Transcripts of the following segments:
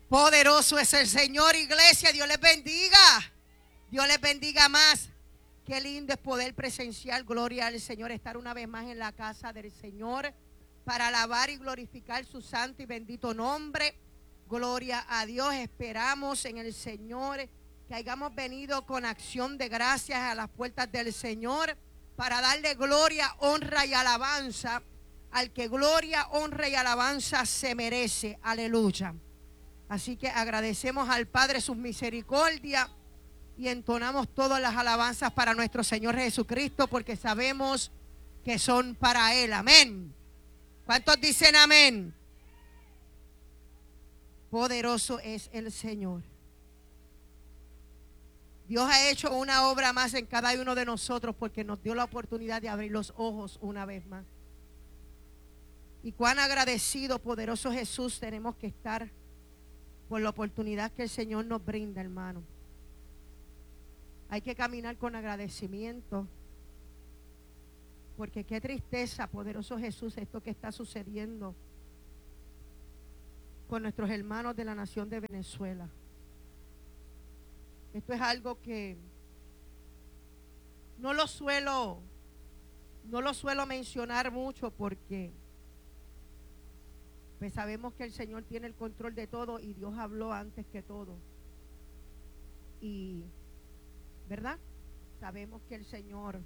Poderoso es el Señor, iglesia. Dios les bendiga. Dios les bendiga más. Qué lindo es poder presenciar, gloria al Señor, estar una vez más en la casa del Señor para alabar y glorificar su santo y bendito nombre. Gloria a Dios. Esperamos en el Señor que hayamos venido con acción de gracias a las puertas del Señor para darle gloria, honra y alabanza al que gloria, honra y alabanza se merece. Aleluya. Así que agradecemos al Padre sus misericordias y entonamos todas las alabanzas para nuestro Señor Jesucristo, porque sabemos que son para Él. Amén. ¿Cuántos dicen amén? Poderoso es el Señor. Dios ha hecho una obra más en cada uno de nosotros porque nos dio la oportunidad de abrir los ojos una vez más. Y cuán agradecido, poderoso Jesús, tenemos que estar por la oportunidad que el Señor nos brinda, hermano. Hay que caminar con agradecimiento, porque qué tristeza, poderoso Jesús, esto que está sucediendo con nuestros hermanos de la nación de Venezuela. Esto es algo que no lo suelo mencionar mucho, porque pues sabemos que el Señor tiene el control de todo y Dios habló antes que todo. Y ¿verdad? Sabemos que el Señor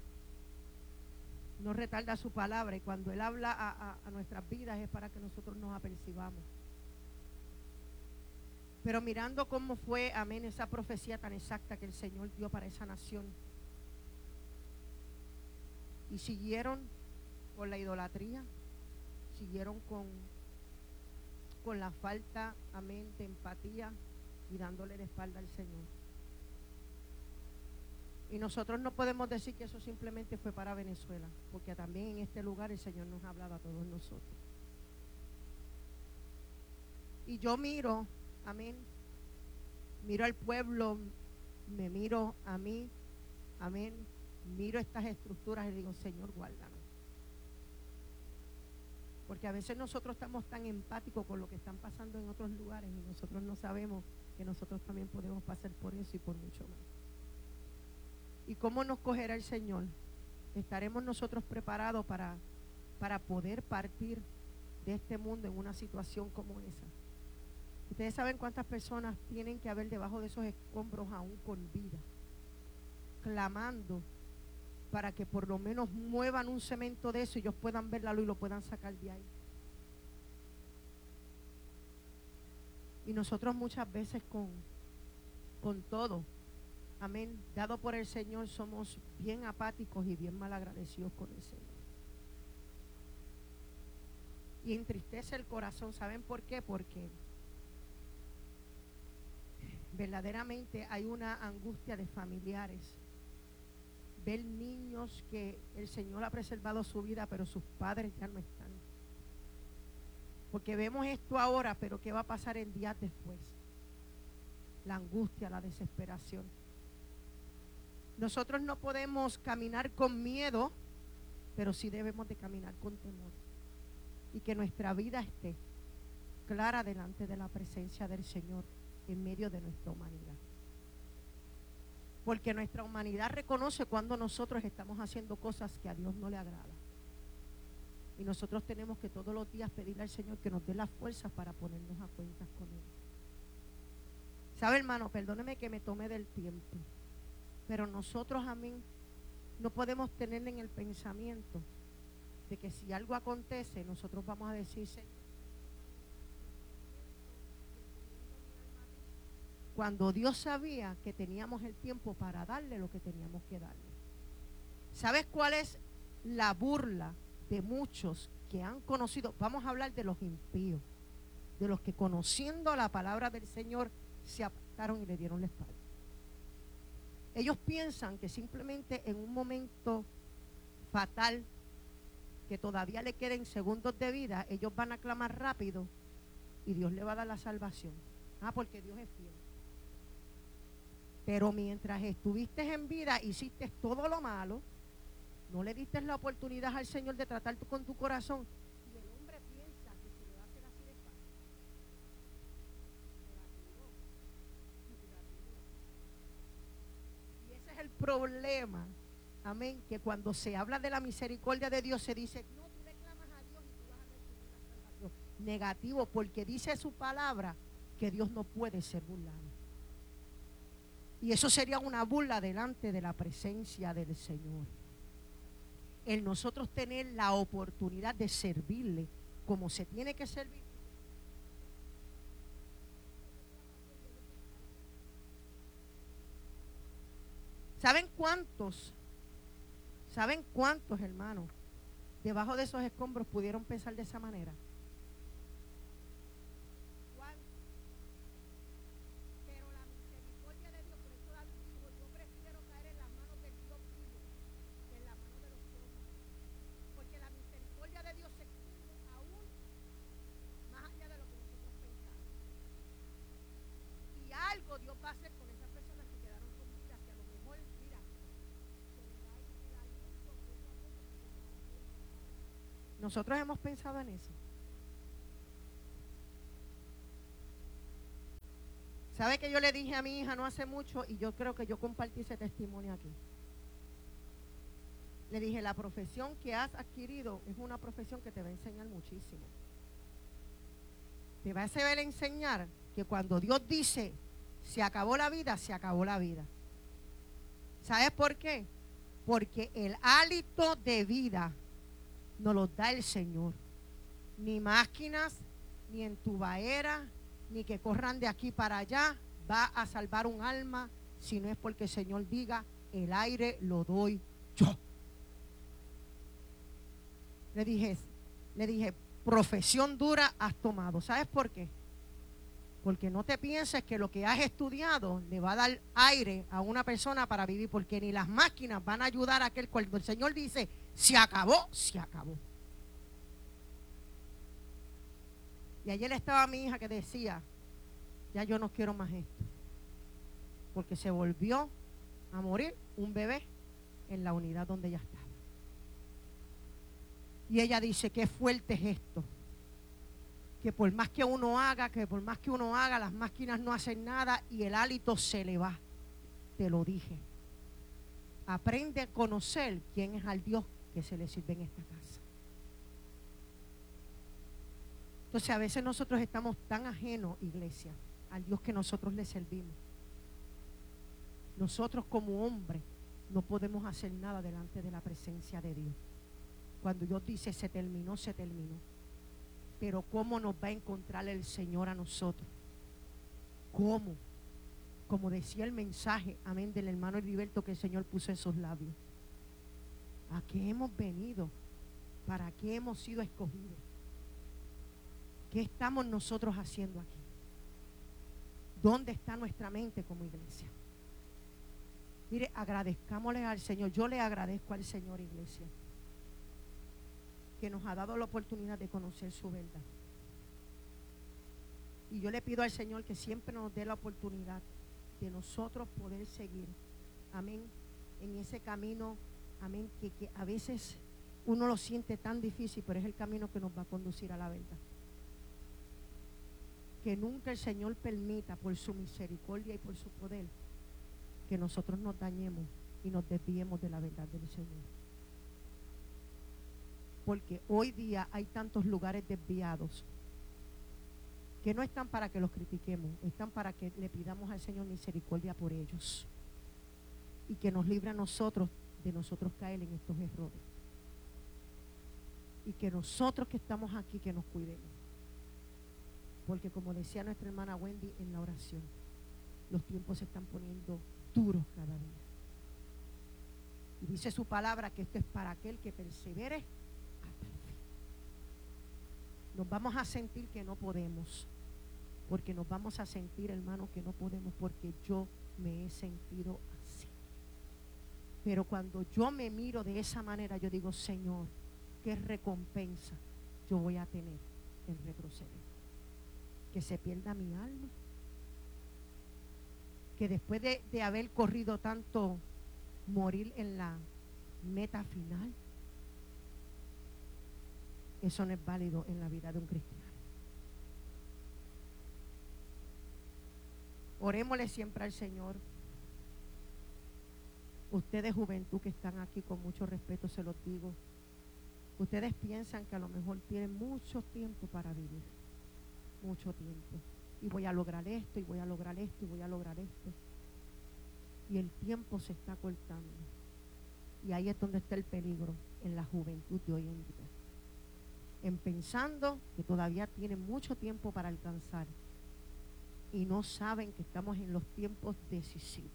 no retarda su palabra, y cuando Él habla a nuestras vidas es para que nosotros nos apercibamos. Pero mirando cómo fue, amén, esa profecía tan exacta que el Señor dio para esa nación, y siguieron con la idolatría, siguieron con la falta, amén, de empatía y dándole la espalda al Señor. Y nosotros no podemos decir que eso simplemente fue para Venezuela, porque también en este lugar el Señor nos ha hablado a todos nosotros. Y yo miro, amén, miro al pueblo, me miro a mí, amén, miro estas estructuras y digo, Señor, guárdanos. Porque a veces nosotros estamos tan empáticos con lo que están pasando en otros lugares y nosotros no sabemos que nosotros también podemos pasar por eso y por mucho más. ¿Y cómo nos cogerá el Señor? ¿Estaremos nosotros preparados para poder partir de este mundo en una situación como esa? Ustedes saben cuántas personas tienen que haber debajo de esos escombros aún con vida, clamando para que por lo menos muevan un cemento de eso y ellos puedan ver la luz y lo puedan sacar de ahí. Y nosotros muchas veces con todo, amén, dado por el Señor, somos bien apáticos y bien malagradecidos con el Señor. Y entristece el corazón. ¿Saben por qué? Porque verdaderamente hay una angustia de familiares. Ver niños que el Señor ha preservado su vida, pero sus padres ya no están. Porque vemos esto ahora, pero ¿qué va a pasar en días después? La angustia, la desesperación. Nosotros no podemos caminar con miedo, pero sí debemos de caminar con temor. Y que nuestra vida esté clara delante de la presencia del Señor en medio de nuestra humanidad. Porque nuestra humanidad reconoce cuando nosotros estamos haciendo cosas que a Dios no le agrada. Y nosotros tenemos que todos los días pedirle al Señor que nos dé las fuerzas para ponernos a cuentas con Él. ¿Sabe, hermano? Perdóneme que me tome del tiempo, pero nosotros, amén, no podemos tener en el pensamiento de que si algo acontece, nosotros vamos a decir, Señor, cuando Dios sabía que teníamos el tiempo para darle lo que teníamos que darle. ¿Sabes cuál es la burla de muchos que han conocido? Vamos a hablar de los impíos, de los que conociendo la palabra del Señor se apartaron y le dieron la espalda. Ellos piensan que simplemente en un momento fatal, que todavía le queden segundos de vida, ellos van a clamar rápido y Dios le va a dar la salvación. Porque Dios es fiel. Pero mientras estuviste en vida, hiciste todo lo malo, no le diste la oportunidad al Señor de tratar con tu corazón. Y el hombre piensa que se le va a hacer así de fácil. problema, amén, que cuando se habla de la misericordia de Dios se dice, no, tú le clamas a Dios y tú vas a recibir la salvación. Negativo, porque dice su palabra que Dios no puede ser burlado. Y eso sería una burla delante de la presencia del Señor. El nosotros tener la oportunidad de servirle como se tiene que servir. ¿Saben cuántos, hermanos, debajo de esos escombros pudieron pensar de esa manera? Pero la misericordia de Dios, por eso David dijo, yo prefiero caer en las manos del Dios vivo que en las manos de los hombres. Porque la misericordia de Dios se extiende aún más allá de lo que nosotros pensamos. Y algo Dios va a hacer con esas personas que quedaron con vida, que a lo mejor, mira, se le va a ir el aliento poco a poco. Nosotros hemos pensado en eso. ¿Sabe que yo le dije a mi hija no hace mucho y yo creo que yo compartí ese testimonio aquí? Le dije, la profesión que has adquirido es una profesión que te va a enseñar muchísimo. Te va a saber enseñar que cuando Dios dice, se acabó la vida, se acabó la vida. ¿Sabes por qué? Porque el hálito de vida nos lo da el Señor. Ni máquinas, ni entubaderas, ni que corran de aquí para allá va a salvar un alma, si no es porque el Señor diga, el aire lo doy yo. Le dije, profesión dura has tomado. ¿Sabes por qué? Porque no te pienses que lo que has estudiado le va a dar aire a una persona para vivir, porque ni las máquinas van a ayudar a aquel cuando el Señor dice, se acabó, se acabó. Y ayer estaba mi hija que decía, ya yo no quiero más esto, porque se volvió a morir un bebé en la unidad donde ella estaba. Y ella dice, qué fuerte es esto, que por más que uno haga, las máquinas no hacen nada y el hálito se le va. Te lo dije. Aprende a conocer quién es al Dios que se le sirve en esta casa. Entonces a veces nosotros estamos tan ajenos, iglesia, al Dios que nosotros le servimos. Nosotros como hombres no podemos hacer nada delante de la presencia de Dios. Cuando Dios dice se terminó, se terminó. Pero ¿cómo nos va a encontrar el Señor a nosotros? ¿Cómo? Como decía el mensaje, amén, del hermano Heriberto que el Señor puso en sus labios. ¿A qué hemos venido? ¿Para qué hemos sido escogidos? ¿Qué estamos nosotros haciendo aquí? ¿Dónde está nuestra mente como iglesia? Mire, agradezcámosle al Señor. Yo le agradezco al Señor, iglesia, que nos ha dado la oportunidad de conocer su verdad. Y yo le pido al Señor que siempre nos dé la oportunidad de nosotros poder seguir, amén, en ese camino, amén, que a veces uno lo siente tan difícil, pero es el camino que nos va a conducir a la verdad. Que nunca el Señor permita, por su misericordia y por su poder, que nosotros nos dañemos y nos desviemos de la verdad del Señor. Porque hoy día hay tantos lugares desviados que no están para que los critiquemos, están para que le pidamos al Señor misericordia por ellos y que nos libre a nosotros de nosotros caer en estos errores, y que nosotros que estamos aquí que nos cuidemos, porque como decía nuestra hermana Wendy en la oración, los tiempos se están poniendo duros cada día, y dice su palabra que esto es para aquel que persevere hasta el fin. Nos vamos a sentir que no podemos, porque nos vamos a sentir, hermano, que no podemos, porque yo me he sentido así. Pero cuando yo me miro de esa manera, yo digo, Señor, ¿qué recompensa yo voy a tener en retroceder? Que se pierda mi alma, que después de haber corrido tanto, morir en la meta final. Eso no es válido en la vida de un cristiano. Orémosle siempre al Señor. Ustedes, juventud que están aquí, con mucho respeto se los digo, ustedes piensan que a lo mejor tienen mucho tiempo para vivir, mucho tiempo. Y voy a lograr esto, y voy a lograr esto, y voy a lograr esto. Y el tiempo se está cortando. Y ahí es donde está el peligro, en la juventud de hoy en día. En pensando que todavía tienen mucho tiempo para alcanzar. Y no saben que estamos en los tiempos decisivos.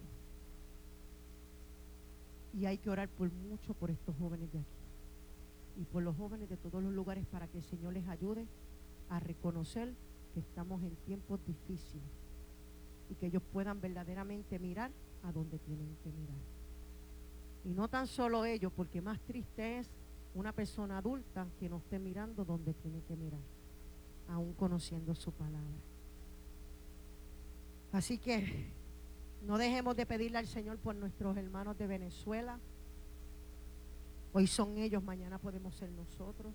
Y hay que orar mucho por estos jóvenes de aquí. Y por los jóvenes de todos los lugares, para que el Señor les ayude a reconocer que estamos en tiempos difíciles. Y que ellos puedan verdaderamente mirar a donde tienen que mirar. Y no tan solo ellos, porque más triste es una persona adulta que no esté mirando donde tiene que mirar, aún conociendo su palabra. Así que no dejemos de pedirle al Señor por nuestros hermanos de Venezuela. Hoy son ellos, mañana podemos ser nosotros.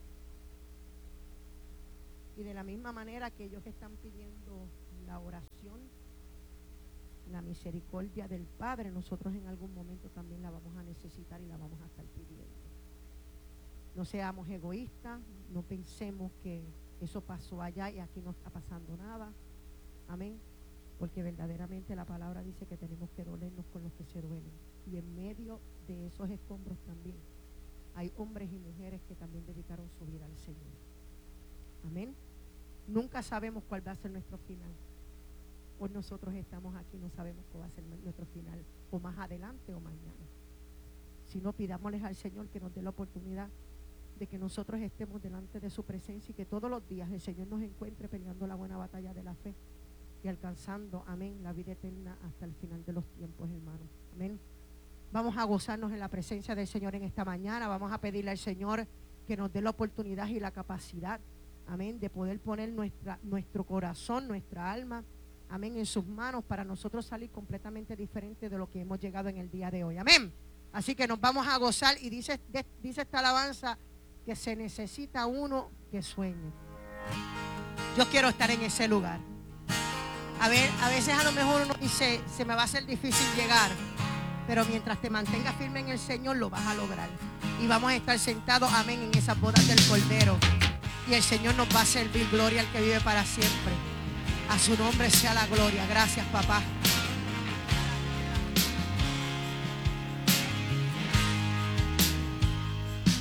Y de la misma manera que ellos están pidiendo la oración, la misericordia del Padre, nosotros en algún momento también la vamos a necesitar y la vamos a estar pidiendo. No seamos egoístas, no pensemos que eso pasó allá y aquí no está pasando nada. Amén. Porque verdaderamente la palabra dice que tenemos que dolernos con los que se duelen. Y en medio de esos escombros también hay hombres y mujeres que también dedicaron su vida al Señor. Amén. Nunca sabemos cuál va a ser nuestro final. Hoy nosotros estamos aquí, no sabemos cuál va a ser nuestro final, o más adelante o mañana. Si no, pidámosles al Señor que nos dé la oportunidad de que nosotros estemos delante de su presencia y que todos los días el Señor nos encuentre peleando la buena batalla de la fe y alcanzando, amén, la vida eterna hasta el final de los tiempos, hermanos. Amén. Vamos a gozarnos en la presencia del Señor en esta mañana. Vamos a pedirle al Señor que nos dé la oportunidad y la capacidad, amén, de poder poner nuestro corazón, nuestra alma, amén, en sus manos para nosotros salir completamente diferente de lo que hemos llegado en el día de hoy. Amén. Así que nos vamos a gozar y dice esta alabanza que se necesita uno que sueñe. Yo quiero estar en ese lugar. A veces a lo mejor uno dice, se me va a hacer difícil llegar, pero mientras te mantengas firme en el Señor lo vas a lograr. Y vamos a estar sentados, amén, en esas bodas del Cordero. Y el Señor nos va a servir. Gloria al que vive para siempre. A su nombre sea la gloria. Gracias, papá.